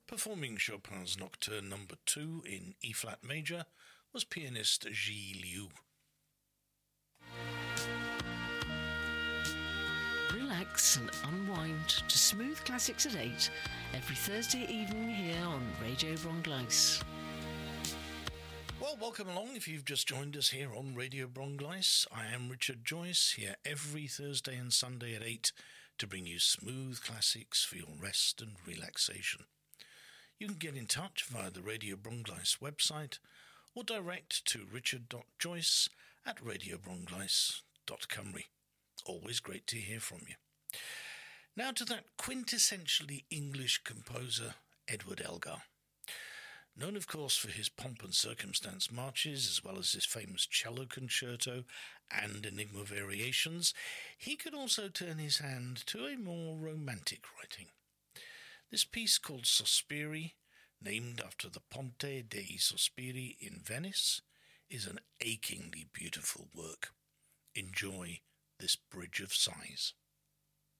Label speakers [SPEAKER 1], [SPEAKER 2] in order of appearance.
[SPEAKER 1] Performing Chopin's Nocturne No. 2 in E-flat major was pianist Ji Liu.
[SPEAKER 2] Relax and unwind to Smooth Classics at 8 every Thursday evening here on Radio Brongleis.
[SPEAKER 1] Well, welcome along if you've just joined us here on Radio Brongleis. I am Richard Joyce, here every Thursday and Sunday at 8 to bring you smooth classics for your rest and relaxation. You can get in touch via the Radio Brongleis website or direct to richard.joyce@radiobrongleis.cymru. Always great to hear from you. Now to that quintessentially English composer, Edward Elgar. Known, of course, for his pomp and circumstance marches, as well as his famous cello concerto and enigma variations, he could also turn his hand to a more romantic writing. This piece, called Sospiri, named after the Ponte dei Sospiri in Venice, is an achingly beautiful work. Enjoy this Bridge of Sighs.